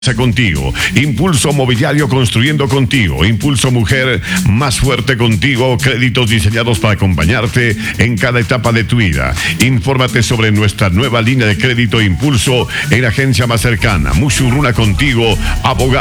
Contigo. Impulso Mobiliario construyendo contigo. Impulso Mujer más fuerte contigo. Créditos diseñados para acompañarte en cada etapa de tu vida. Infórmate sobre nuestra nueva línea de crédito Impulso en la agencia más cercana. Mushuruna contigo, abogado.